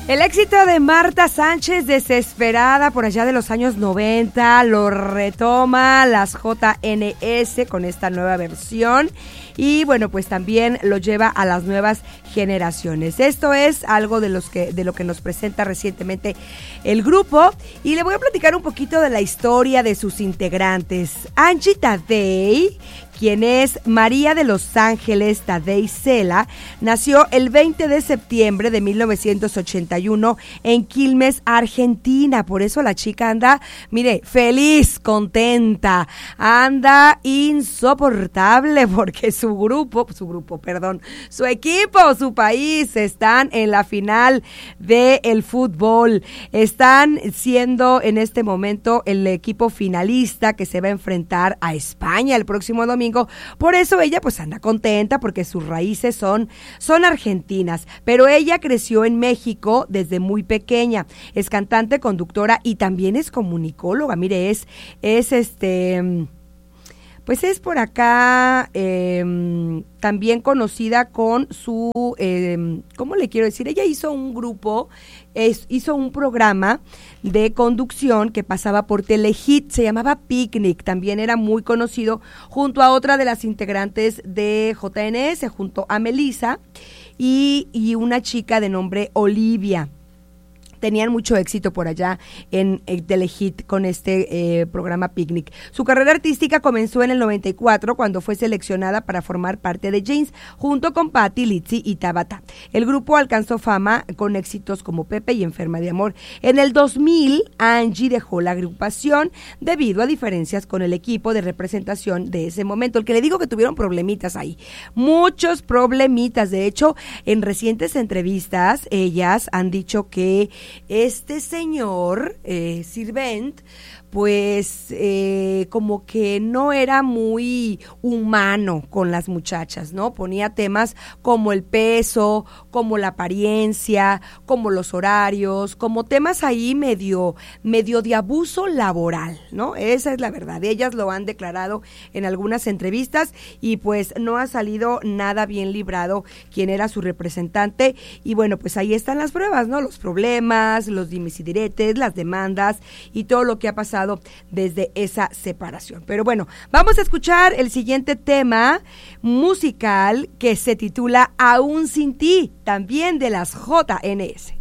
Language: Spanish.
El éxito de Marta Sánchez, desesperada por allá de los años 90, lo retoma las JNS con esta nueva versión y bueno, pues también lo lleva a las nuevas generaciones. Esto es algo de lo que nos presenta recientemente el grupo y le voy a platicar un poquito de la historia de sus integrantes. Angie Tadei, quien es María de Los Ángeles Tadei Cela, nació el 20 de septiembre de 1981 en Quilmes, Argentina. Por eso la chica anda, mire, feliz, contenta, anda insoportable porque su equipo, su país, están en la final del fútbol. Están siendo en este momento el equipo finalista que se va a enfrentar a España el próximo domingo. Por eso ella pues anda contenta porque sus raíces son argentinas, pero ella creció en México desde muy pequeña. Es cantante, conductora y también es comunicóloga. Mire, pues es por acá también conocida con su, ¿cómo le quiero decir? Ella hizo un grupo, hizo un programa de conducción que pasaba por Telehit, se llamaba Picnic, también era muy conocido junto a otra de las integrantes de JNS, junto a Melissa y una chica de nombre Olivia. Tenían mucho éxito por allá en Telehit con este programa Picnic. Su carrera artística comenzó en el 94 cuando fue seleccionada para formar parte de Jeans junto con Patti, Litzy y Tabata. El grupo alcanzó fama con éxitos como Pepe y Enferma de Amor. En el 2000, Angie dejó la agrupación debido a diferencias con el equipo de representación de ese momento. El que le digo que tuvieron problemitas ahí, muchos problemitas. De hecho, en recientes entrevistas, ellas han dicho que este señor, Sirvent, pues como que no era muy humano con las muchachas, ¿no? Ponía temas como el peso, como la apariencia, como los horarios, como temas ahí medio de abuso laboral, ¿no? Esa es la verdad. Ellas lo han declarado en algunas entrevistas y pues no ha salido nada bien librado quien era su representante y bueno, pues ahí están las pruebas, ¿no? Los problemas, los dimes y diretes, las demandas y todo lo que ha pasado desde esa separación. Pero bueno, vamos a escuchar el siguiente tema musical que se titula Aún sin ti, también de las JNS.